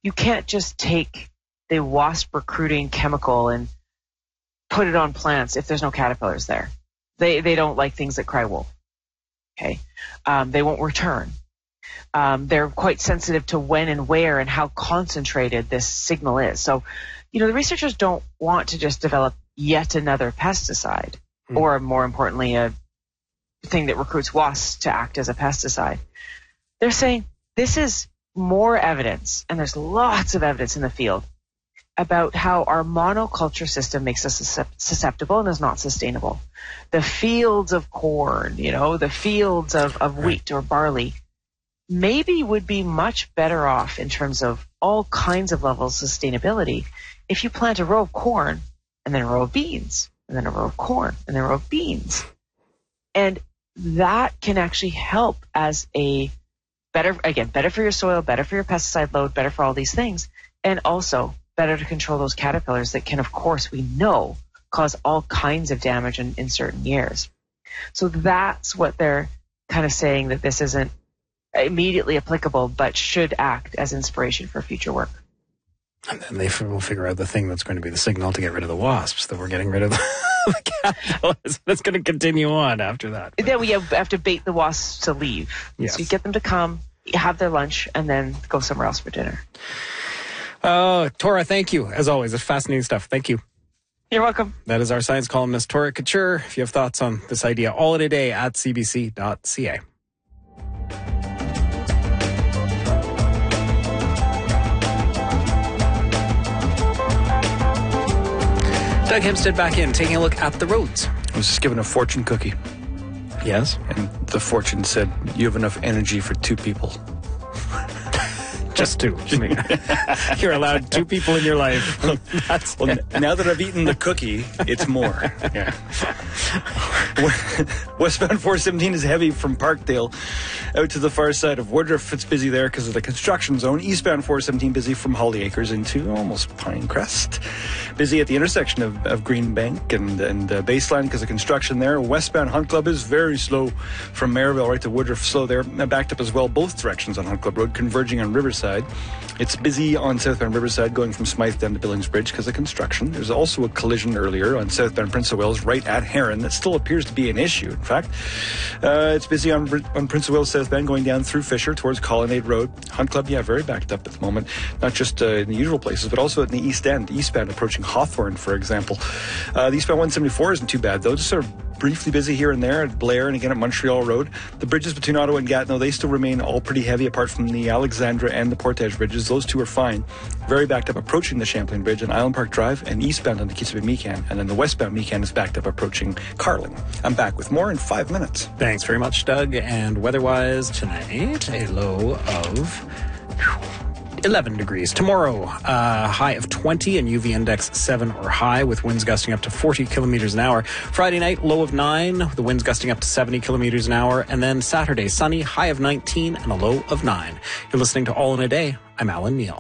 you can't just take the wasp recruiting chemical and put it on plants if there's no caterpillars there. They don't like things that cry wolf. Okay. They won't return. They're quite sensitive to when and where and how concentrated this signal is. So, the researchers don't want to just develop yet another pesticide or, more importantly, a thing that recruits wasps to act as a pesticide. They're saying this is more evidence, and there's lots of evidence in the field, about how our monoculture system makes us susceptible and is not sustainable. The fields of corn, the fields of wheat or barley, maybe would be much better off in terms of all kinds of levels of sustainability if you plant a row of corn and then a row of beans and then a row of corn and then a row of beans. And that can actually help as a better for your soil, better for your pesticide load, better for all these things, and also better to control those caterpillars that can, of course, we know, cause all kinds of damage in certain years. So that's what they're kind of saying, that this isn't immediately applicable, but should act as inspiration for future work. And then they will figure out the thing that's going to be the signal to get rid of the wasps, that we're getting rid of the caterpillars. That's going to continue on after that. Then we have to bait the wasps to leave. Yes. So you get them to come, have their lunch, and then go somewhere else for dinner. Tora, thank you. As always, it's fascinating stuff. Thank you. You're welcome. That is our science columnist, Tora Couture. If you have thoughts on this idea, all in a day at cbc.ca. Doug Hempstead back in, taking a look at the roads. I was just given a fortune cookie. Yes? And the fortune said, you have enough energy for 2 people. Just 2. You're allowed 2 people in your life. Now that I've eaten the cookie, it's more. Yeah. Westbound 417 is heavy from Parkdale out to the far side of Woodruff. It's busy there because of the construction zone. Eastbound 417 busy from Holly Acres into almost Pinecrest. Busy at the intersection of Green Bank and Baseline because of construction there. Westbound Hunt Club is very slow from Maryville right to Woodruff. Slow there. Backed up as well both directions on Hunt Club Road, converging on Riverside. It's busy on southbound Riverside going from Smythe down to Billings Bridge because of construction. There's also a collision earlier on southbound Prince of Wales right at Heron that still appears to be an issue. In fact, it's busy on Prince of Wales southbound going down through Fisher towards Colonnade Road. Hunt Club, very backed up at the moment. Not just in the usual places, but also in the East End, eastbound approaching Hawthorne, for example. The eastbound 174 isn't too bad, though. Just sort of briefly busy here and there at Blair and again at Montreal Road. The bridges between Ottawa and Gatineau, they still remain all pretty heavy apart from the Alexandra and the Portage bridges. Those two are fine. Very backed up approaching the Champlain Bridge on Island Park Drive and eastbound on the Queensway-Mecan. And then the westbound Mecan is backed up approaching Carling. I'm back with more in 5 minutes. Thanks very much, Doug. And weather-wise tonight, a low of 11 degrees. Tomorrow, high of 20 and UV index 7 or high with winds gusting up to 40 kilometers an hour. Friday night, low of 9, the winds gusting up to 70 kilometers an hour. And then Saturday, sunny, high of 19 and a low of 9. You're listening to All in a Day. I'm Alan Neal.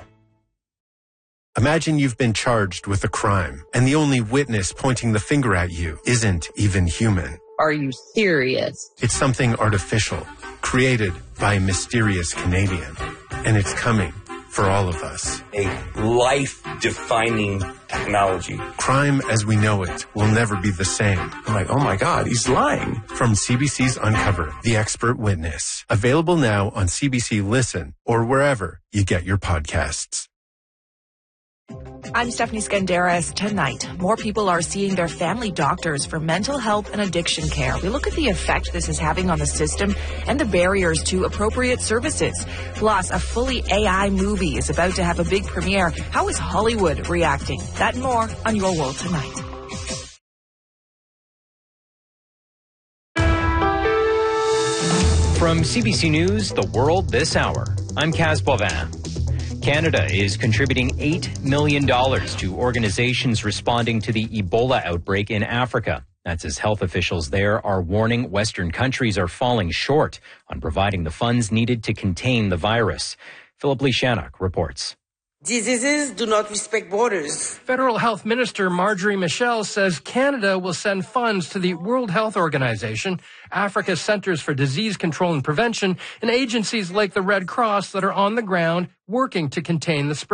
Imagine you've been charged with a crime and the only witness pointing the finger at you isn't even human. Are you serious? It's something artificial, created by a mysterious Canadian. And it's coming for all of us. A life-defining technology. Crime as we know it will never be the same. I'm like, oh my God, he's lying. From CBC's Uncover, The Expert Witness. Available now on CBC Listen or wherever you get your podcasts. I'm Stephanie Skandaris. Tonight, more people are seeing their family doctors for mental health and addiction care. We look at the effect this is having on the system and the barriers to appropriate services. Plus, a fully AI movie is about to have a big premiere. How is Hollywood reacting? That and more on Your World Tonight. From CBC News, The World This Hour, I'm Kaz Bovin. Canada is contributing $8 million to organizations responding to the Ebola outbreak in Africa. That's as health officials there are warning Western countries are falling short on providing the funds needed to contain the virus. Philip Lishanuk reports. Diseases do not respect borders. Federal Health Minister Marjorie Michel says Canada will send funds to the World Health Organization, Africa's Centers for Disease Control and Prevention, and agencies like the Red Cross that are on the ground working to contain the spread.